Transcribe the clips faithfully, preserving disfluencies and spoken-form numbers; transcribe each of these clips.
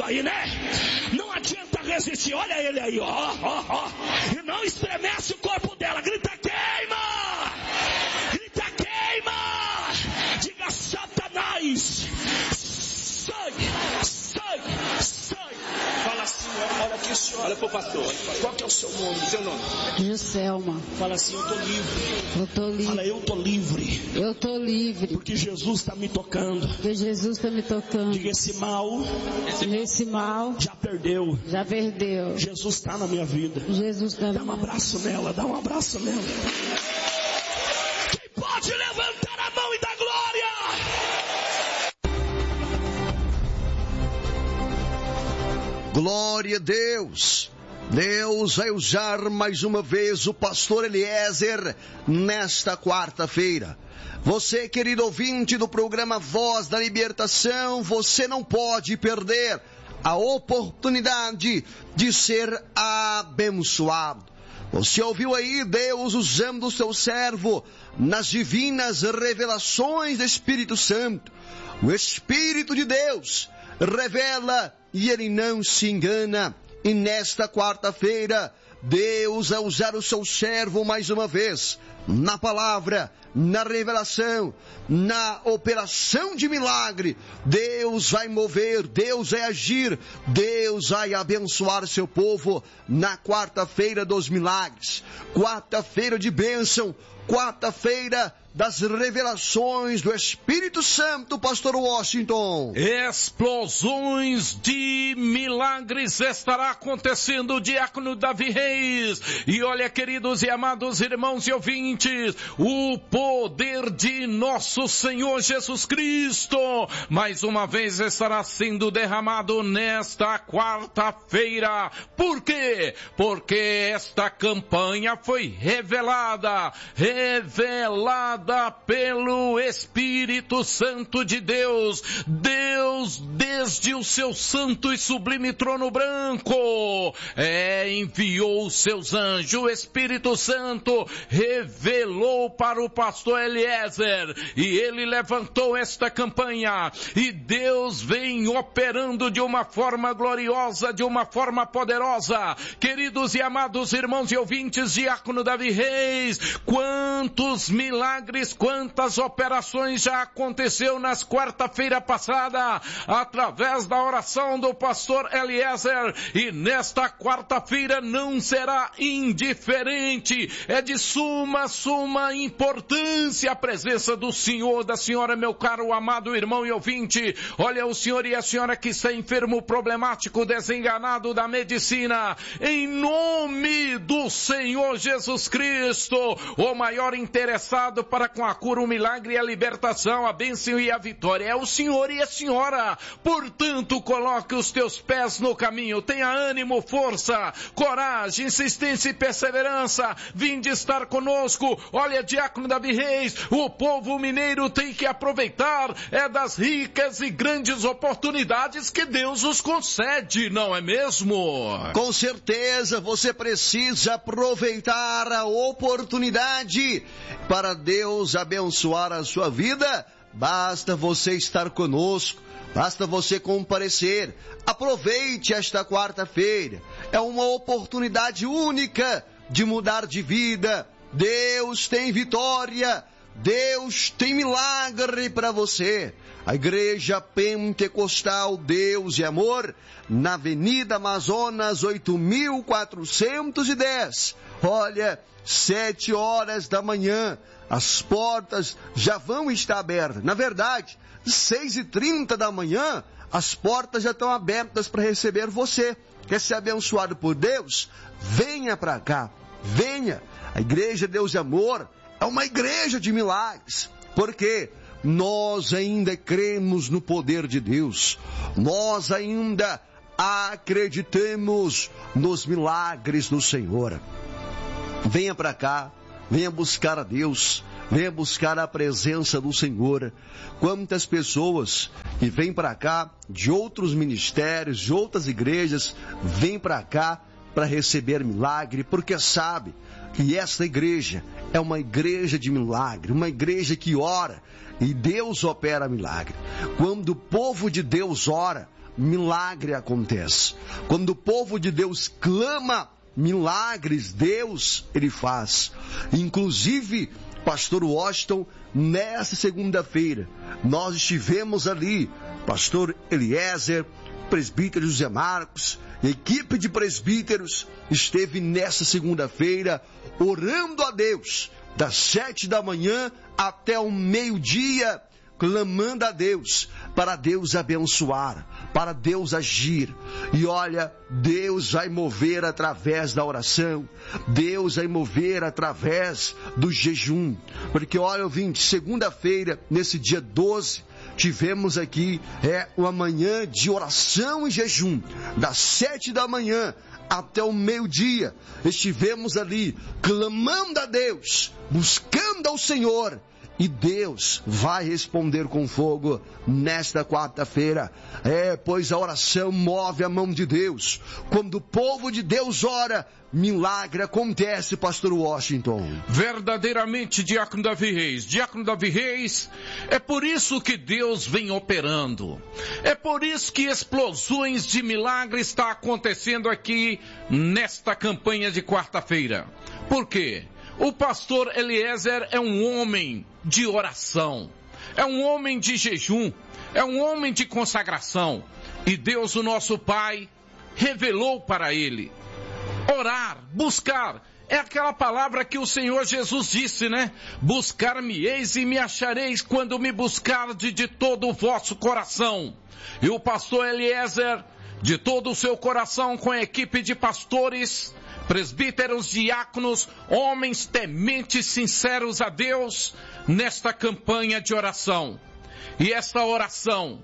aí, né? Não adianta resistir, olha ele aí, ó, ó, ó. E não estremece o corpo dela, grita queima! Grita queima! Diga Satanás, sai, sai, sai. Fala assim, olha aqui, senhor, olha pro pastor. Qual que é o seu nome, seu nome? Juscelma. Fala assim, eu tô livre. Eu tô livre. Fala, eu tô livre. Eu tô livre. Porque Jesus está me tocando. Porque Jesus está me tocando. Diga, esse mal, esse mal já perdeu. Já perdeu. Jesus está na minha vida. Jesus está na minha vida. Dá um abraço nela, dá um abraço nela. Quem pode levantar a mão e dar glória? Glória a Deus. Deus vai usar mais uma vez o pastor Eliezer nesta quarta-feira. Você, querido ouvinte do programa Voz da Libertação, você não pode perder a oportunidade de ser abençoado. Você ouviu aí Deus usando o seu servo nas divinas revelações do Espírito Santo. O Espírito de Deus revela e ele não se engana. E nesta quarta-feira, Deus vai usar o seu servo mais uma vez, na palavra, na revelação, na operação de milagre. Deus vai mover, Deus vai agir, Deus vai abençoar seu povo na quarta-feira dos milagres, quarta-feira de bênção, quarta-feira das revelações do Espírito Santo, pastor Washington. Explosões de milagres estará acontecendo, diácono Davi Reis. E olha, queridos e amados irmãos e ouvintes, o poder de nosso Senhor Jesus Cristo, mais uma vez estará sendo derramado nesta quarta-feira. Por quê? Porque esta campanha foi revelada, revelada pelo Espírito Santo de Deus. Deus, desde o seu santo e sublime trono branco, é, enviou os seus anjos. O Espírito Santo revelou para o pastor Eliezer e ele levantou esta campanha. E Deus vem operando de uma forma gloriosa, de uma forma poderosa. Queridos e amados irmãos e ouvintes, diácono Davi Reis, quantos milagres, quantas operações já aconteceu nas quarta-feira passada, através da oração do pastor Eliezer, e nesta quarta-feira não será indiferente. É de suma, suma importância a presença do Senhor, da senhora, meu caro, amado irmão e ouvinte. Olha, o senhor e a senhora que está enfermo, problemático, desenganado da medicina, em nome do Senhor Jesus Cristo, o maior interessado para com a cura, o milagre, a libertação, a bênção e a vitória é o senhor e a senhora. Portanto, coloque os teus pés no caminho, tenha ânimo, força, coragem, insistência e perseverança. Vinde estar conosco. Olha, diácono Davi Reis, o povo mineiro tem que aproveitar é das ricas e grandes oportunidades que Deus os concede, não é mesmo? Com certeza, você precisa aproveitar a oportunidade para Deus abençoar a sua vida. Basta você estar conosco, basta você comparecer. Aproveite esta quarta-feira, é uma oportunidade única de mudar de vida. Deus tem vitória, Deus tem milagre para você. A Igreja Pentecostal Deus e Amor, na Avenida Amazonas oito mil quatrocentos e dez. Olha, sete horas da manhã, as portas já vão estar abertas. Na verdade, seis e trinta da manhã, as portas já estão abertas para receber você. Quer ser abençoado por Deus? Venha para cá, venha. A Igreja Deus e Amor é uma igreja de milagres. Por quê? Nós ainda cremos no poder de Deus. Nós ainda acreditamos nos milagres do Senhor. Venha para cá, venha buscar a Deus, venha buscar a presença do Senhor. Quantas pessoas que vêm para cá de outros ministérios, de outras igrejas, vêm para cá para receber milagre, porque sabe que esta igreja é uma igreja de milagre, uma igreja que ora e Deus opera milagre. Quando o povo de Deus ora, milagre acontece. Quando o povo de Deus clama, milagres Deus, Ele faz. Inclusive, pastor Washington, nessa segunda-feira, nós estivemos ali, pastor Eliezer, presbítero José Marcos, equipe de presbíteros, esteve nessa segunda-feira, orando a Deus, das sete da manhã até o meio-dia, clamando a Deus, para Deus abençoar, para Deus agir. E olha, Deus vai mover através da oração, Deus vai mover através do jejum. Porque olha, ouvinte, segunda-feira, nesse dia doze, tivemos aqui é, uma manhã de oração e jejum, das sete da manhã até o meio-dia. Estivemos ali, clamando a Deus, buscando ao Senhor, e Deus vai responder com fogo nesta quarta-feira. É, pois a oração move a mão de Deus. Quando o povo de Deus ora, milagre acontece, pastor Washington. Verdadeiramente, diácono Davi Reis. Diácono Davi Reis, é por isso que Deus vem operando. É por isso que explosões de milagre estão acontecendo aqui nesta campanha de quarta-feira. Por quê? O pastor Eliezer é um homem de oração, é um homem de jejum, é um homem de consagração. E Deus, o nosso Pai, revelou para ele. Orar, buscar, é aquela palavra que o Senhor Jesus disse, né? Buscar-me-eis e me achareis quando me buscardes de todo o vosso coração. E o pastor Eliezer, de todo o seu coração, com a equipe de pastores, presbíteros, diáconos, homens tementes, sinceros a Deus, nesta campanha de oração. E essa oração,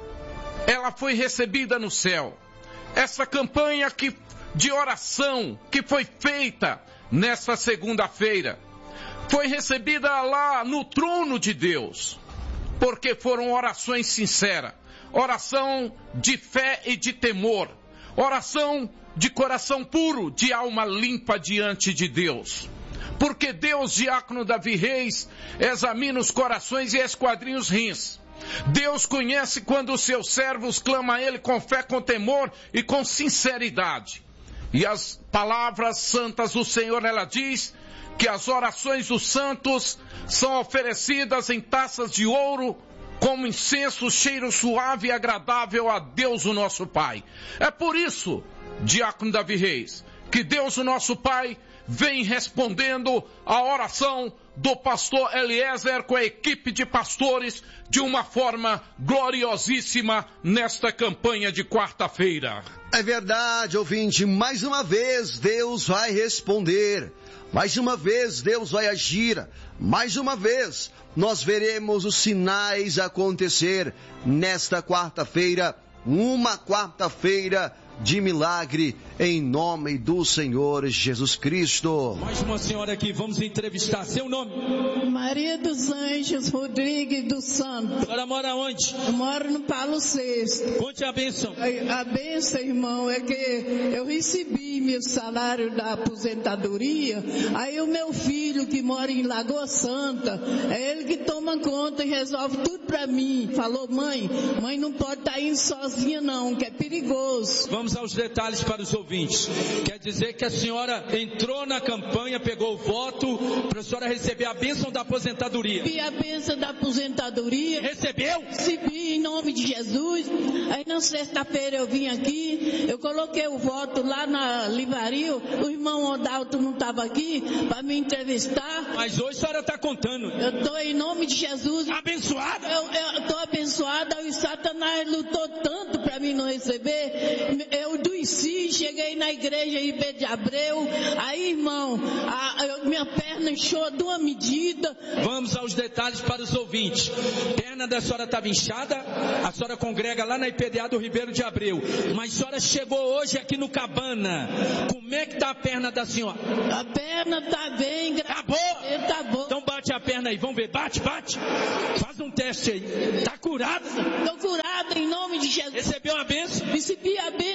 ela foi recebida no céu. Essa campanha que, de oração que foi feita nesta segunda-feira, foi recebida lá no trono de Deus, porque foram orações sinceras, oração de fé e de temor, oração de coração puro, de alma limpa diante de Deus. Porque Deus, diácono Davi Reis, examina os corações e esquadrinha os rins. Deus conhece quando os seus servos clamam a Ele com fé, com temor e com sinceridade. E as palavras santas do Senhor, ela diz que as orações dos santos são oferecidas em taças de ouro, como incenso, cheiro suave e agradável a Deus, o nosso Pai. É por isso, diácono Davi Reis, que Deus, o nosso Pai, vem respondendo a oração do pastor Eliezer com a equipe de pastores de uma forma gloriosíssima nesta campanha de quarta-feira. É verdade, ouvinte, mais uma vez Deus vai responder, mais uma vez Deus vai agir, mais uma vez nós veremos os sinais acontecer nesta quarta-feira, uma quarta-feira de milagre, em nome do Senhor Jesus Cristo. Mais uma senhora aqui, vamos entrevistar. Seu nome? Maria dos Anjos Rodrigues dos Santos. Ela mora onde? Eu moro no Paulo sexto. Conte a bênção. A, a bênção, irmão, é que eu recebi meu salário da aposentadoria. Aí o meu filho, que mora em Lagoa Santa, é ele que toma conta e resolve tudo pra mim. Falou, mãe, mãe não pode estar indo sozinha não, que é perigoso. Vamos aos detalhes para os ouvintes. Quer dizer que a senhora entrou na campanha, pegou o voto para a senhora receber a bênção da aposentadoria. Recebi a bênção da aposentadoria. Recebeu? Recebi em nome de Jesus. Aí na sexta-feira eu vim aqui, eu coloquei o voto lá na livraria, o irmão Odalto não estava aqui para me entrevistar. Mas hoje a senhora está contando. Eu estou em nome de Jesus. Abençoada? Eu estou abençoada. O Satanás lutou tanto para mim não receber. Eu adoeci, cheguei na igreja I B de Abreu, aí irmão, a, a minha perna inchou de uma medida. Vamos aos detalhes para os ouvintes. Perna da senhora estava inchada, a senhora congrega lá na I P D A do Ribeiro de Abreu, mas a senhora chegou hoje aqui no Cabana, como é que está a perna da senhora? A perna está bem, gra... Tá boa? Tá boa. Então bate a perna aí, vamos ver, bate, bate, faz um teste aí, tá curada? Estou curada em nome de Jesus. Recebeu a bênção? Recebi a bênção. Eu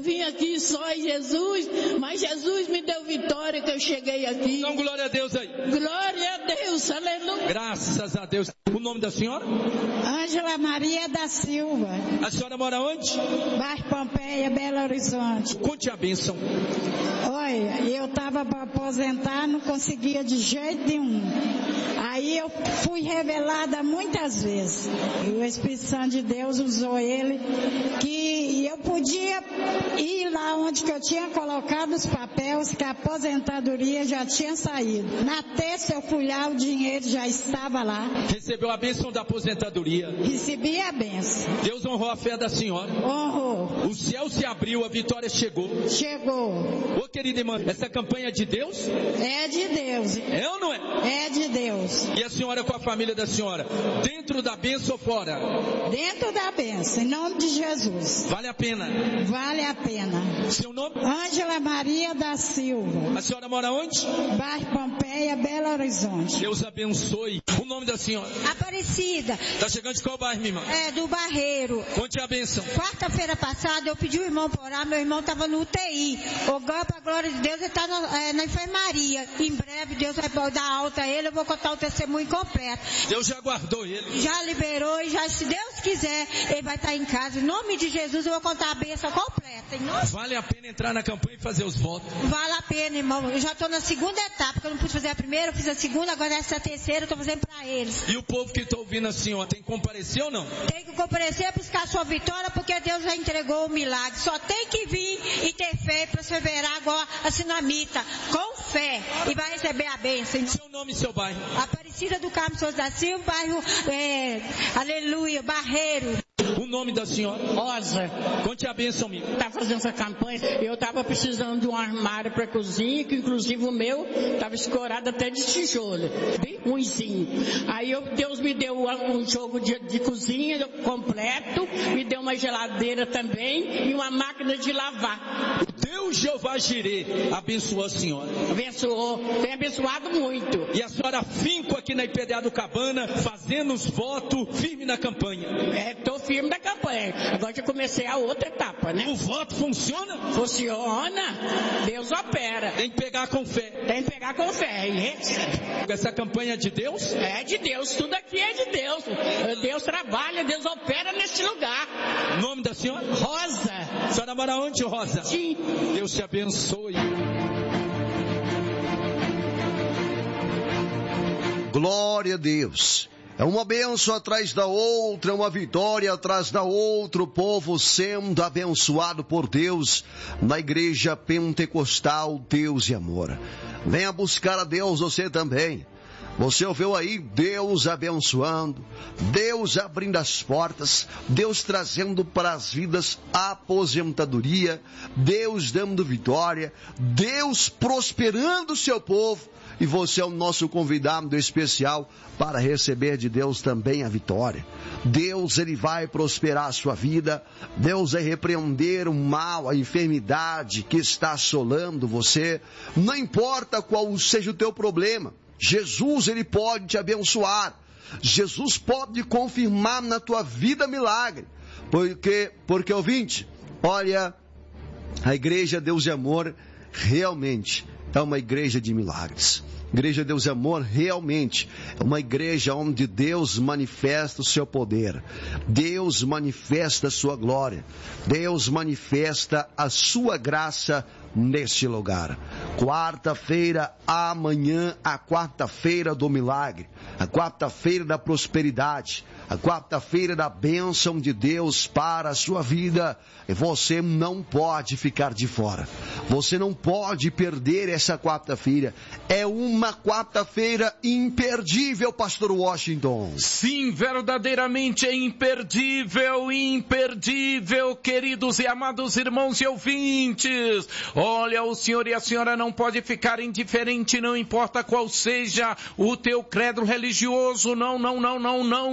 vim aqui só em Jesus, mas Jesus me deu vitória que eu cheguei aqui. Então, glória a Deus aí. Glória a Deus, aleluia. Graças a Deus. O nome da senhora? Ângela Maria da Silva. A senhora mora onde? Bairro Pompeia, Belo Horizonte. Conte a bênção. Olha, eu estava para aposentar, não conseguia de jeito nenhum. Aí eu fui revelada muitas vezes. E o Espírito Santo de Deus usou ele, que eu podia ir lá onde que eu tinha colocado os papéis, que a aposentadoria já tinha saído. Na terça eu fui lá, o dinheiro já estava lá. Recebeu a bênção da aposentadoria. Recebi a bênção. Deus honrou a fé da senhora. Honrou. O céu se abriu, a vitória chegou. Chegou. Ô querida irmã, essa campanha é de Deus? É de Deus. É ou não é? É de Deus. E a senhora com a família da senhora, dentro da bênção ou fora? Dentro da bênção, em nome de Jesus. Vale a pena? Vale a pena. Seu nome? Ângela Maria da Silva. A senhora mora onde? Bairro Pompeia, Belo Horizonte. Deus abençoe. O nome da senhora? Aparecida. Tá chegando de qual bairro, minha irmã? É, do Barreiro. Conte a bênção. Quarta-feira passada eu pedi o irmão para orar, meu irmão estava no U T I. O para a glória de Deus, ele está na, é, na enfermaria. Em breve Deus vai dar alta a ele, eu vou contar o testemunho completo. Deus já guardou ele. Já liberou e já, se Deus quiser, ele vai estar em casa. Em nome de Jesus eu vou contar a bênção completa. Em nome... Vale a pena entrar na campanha e fazer os votos. Vale a pena, irmão. Eu já estou na segunda etapa, porque eu não pude fazer a primeira, eu fiz a segunda, agora essa é a terceira, eu estou fazendo para eles. E o povo que está ouvindo a senhora, tem que comparecer ou não? Tem que comparecer, buscar a sua vitória, porque Deus já entregou o milagre. Só tem que vir e ter fé e perseverar igual a sinamita, com fé, e vai receber a bênção. Seu nome e seu bairro? Aparecida do Carmo Souza da Silva, bairro, é, aleluia, Barreiro. O nome da senhora? Rosa. Conte a bênção, minha. Tá fazendo essa campanha. Eu tava precisando de um armário para cozinha, que inclusive o meu tava escorado até de tijolo, bem ruimzinho. Aí eu, Deus me deu um jogo de, de cozinha completo, me deu uma geladeira também e uma máquina de lavar. Deus Jeová Jirê abençoou a senhora. Abençoou. Tem abençoado muito. E a senhora finco aqui na I P D A do Cabana, fazendo os votos, firme na campanha. É, tô firme na campanha. Agora já comecei a outra etapa, né? O voto funciona? Funciona. Deus opera. Tem que pegar com fé. Tem que pegar com fé. E essa campanha é de Deus? É de Deus. Tudo aqui é de Deus. Deus trabalha, Deus opera neste lugar. O nome da senhora? Rosa. A senhora mora onde, Rosa? Sim. Deus te abençoe. Glória a Deus. É uma bênção atrás da outra, uma vitória atrás da outra, o povo sendo abençoado por Deus na igreja pentecostal Deus e Amor. Venha buscar a Deus você também. Você ouviu aí Deus abençoando, Deus abrindo as portas, Deus trazendo para as vidas a aposentadoria, Deus dando vitória, Deus prosperando o seu povo. E você é o nosso convidado especial para receber de Deus também a vitória. Deus, Ele vai prosperar a sua vida. Deus vai repreender o mal, a enfermidade que está assolando você. Não importa qual seja o teu problema. Jesus, Ele pode te abençoar. Jesus pode confirmar na tua vida milagre. Porque, porque ouvinte, olha, a igreja Deus e Amor realmente é uma igreja de milagres. Igreja Deus e Amor realmente é uma igreja onde Deus manifesta o seu poder. Deus manifesta a sua glória. Deus manifesta a sua graça neste lugar. Quarta-feira, amanhã, a quarta-feira do milagre. A quarta-feira da prosperidade. A quarta-feira da bênção de Deus para a sua vida. E você não pode ficar de fora. Você não pode perder essa quarta-feira. É uma quarta-feira imperdível, Pastor Washington. Sim, verdadeiramente é imperdível, imperdível, queridos e amados irmãos e ouvintes. Olha, o senhor e a senhora não pode ficar indiferente, não importa qual seja o teu credo religioso. Não, não, não, não, não importa.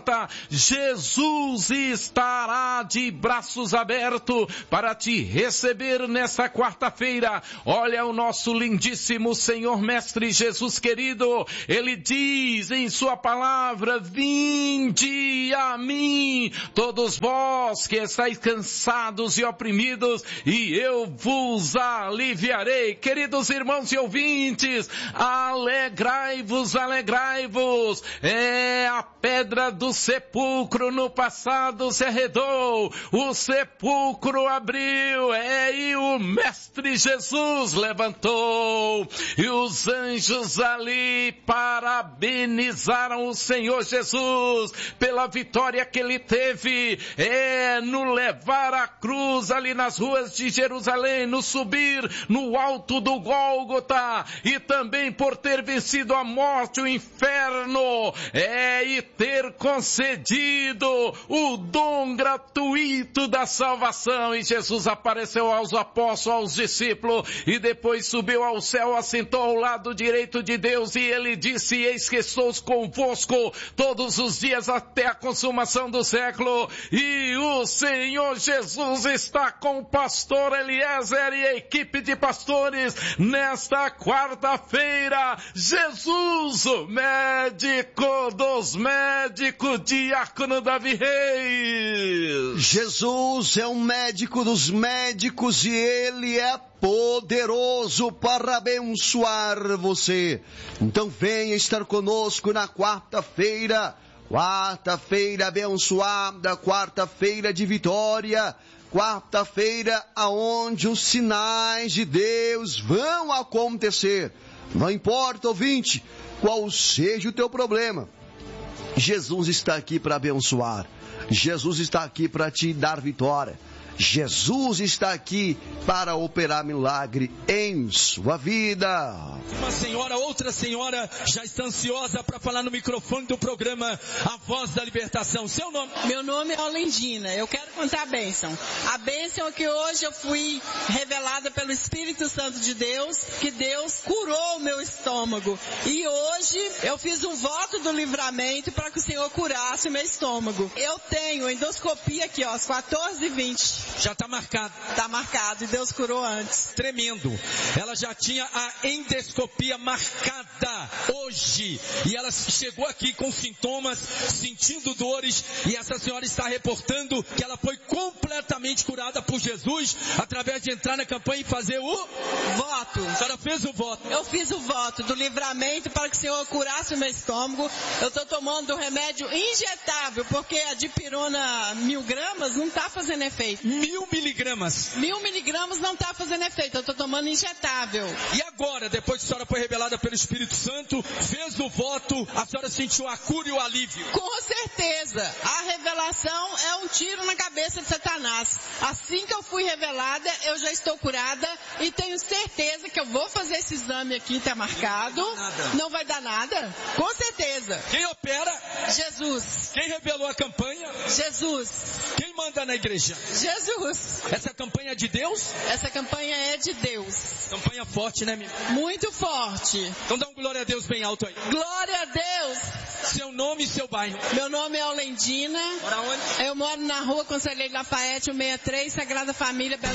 porta, Jesus estará de braços abertos para te receber nessa quarta-feira. Olha o nosso lindíssimo Senhor Mestre Jesus querido, Ele diz em sua palavra: vinde a mim, todos vós que estáis cansados e oprimidos, e eu vos aliviarei. Queridos irmãos e ouvintes, alegrai-vos, alegrai-vos. É, a pedra do sepulcro no passado se arredou, o sepulcro abriu, é, e o Mestre Jesus levantou, e os anjos ali parabenizaram o Senhor Jesus pela vitória que ele teve, é, no levar a cruz ali nas ruas de Jerusalém, no subir no alto do Gólgota, e também por ter vencido a morte, o inferno, é, e ter concedido o dom gratuito da salvação. E Jesus apareceu aos apóstolos, aos discípulos, e depois subiu ao céu, assentou ao lado direito de Deus, e ele disse: eis que estou convosco todos os dias até a consumação do século. E o Senhor Jesus está com o pastor Eliezer e a equipe de pastores nesta quarta-feira. Jesus, o médico dos médicos, diácono Davi Reis. Jesus é o médico dos médicos e ele é poderoso para abençoar você. Então venha estar conosco na quarta-feira, quarta-feira abençoada, quarta-feira de vitória, quarta-feira aonde os sinais de Deus vão acontecer. Não importa, ouvinte, qual seja o teu problema, Jesus está aqui para abençoar. Jesus está aqui para te dar vitória. Jesus está aqui para operar milagre em sua vida. Uma senhora, outra senhora já está ansiosa para falar no microfone do programa A Voz da Libertação. Seu nome? Meu nome é Olendina. Eu quero contar a bênção. A bênção é que hoje eu fui revelada pelo Espírito Santo de Deus, que Deus curou o meu estômago. E hoje eu fiz um voto do livramento para que o Senhor curasse o meu estômago. Eu tenho endoscopia aqui, ó, às quatorze e vinte. Já está marcado. Está marcado e Deus curou antes. Tremendo. Ela já tinha a endoscopia marcada hoje. E ela chegou aqui com sintomas, sentindo dores. E essa senhora está reportando que ela foi completamente curada por Jesus através de entrar na campanha e fazer o voto. A senhora fez o voto. Eu fiz o voto do livramento para que o Senhor curasse o meu estômago. Eu estou tomando remédio injetável, porque a dipirona mil gramas não está fazendo efeito. Mil miligramas. Mil miligramas não está fazendo efeito, eu estou tomando injetável. E agora, depois que a senhora foi revelada pelo Espírito Santo, fez o voto, a senhora sentiu a cura e o alívio? Com certeza. A revelação é um tiro na cabeça de Satanás. Assim que eu fui revelada, eu já estou curada e tenho certeza que eu vou fazer esse exame aqui, está marcado. Não vai dar nada. Não vai dar nada? Com certeza. Quem opera? Jesus. Quem revelou a campanha? Jesus. Quem manda na igreja? Jesus. Essa campanha é de Deus? Essa campanha é de Deus. Campanha forte, né, minha? Muito forte. Então dá um glória a Deus bem alto aí. Glória a Deus. Seu nome e seu bairro? Meu nome é Olendina. Mora onde? Eu moro na rua Conselheiro Lafayette, cento e sessenta e três, Sagrada Família, Belo